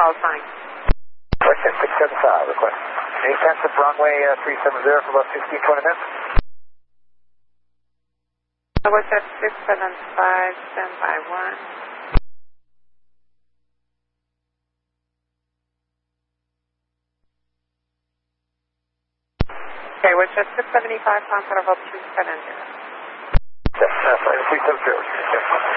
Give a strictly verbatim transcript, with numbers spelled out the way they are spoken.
call sign. Westjet six seven five, request. A Sensitive runway uh, three seven zero for about fifteen, twenty minutes. Westjet six seven five, stand by one. Okay, Westjet six seventy-five, contact level two seven zero. Yes, uh, three seven zero.